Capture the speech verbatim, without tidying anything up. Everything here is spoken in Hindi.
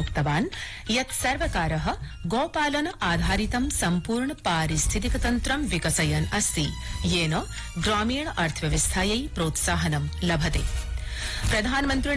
उक्तवान् यत् सर्वकारः गोपालन आधारितं सम्पूर्ण पारिस्थितिक तन्त्रं विकसयन् अस्ति येन ग्रामीण अर्थव्यवस्थायै प्रोत्साहनं लभते। प्रधानमन्त्री